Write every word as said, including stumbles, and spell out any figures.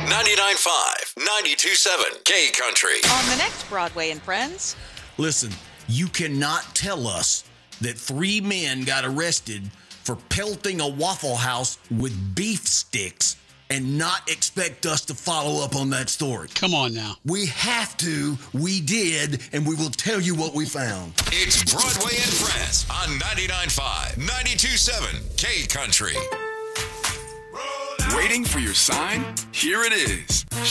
ninety-nine point five, ninety-two point seven K Country. On the next Broadway and Friends. Listen, you cannot tell us that three men got arrested for pelting a Waffle House with beef sticks and not expect us to follow up on that story. Come on now. We have to, we did, and we will tell you what we found. It's Broadway and Friends on ninety-nine point five, ninety-two point seven K Country. Waiting for your sign? Here it is.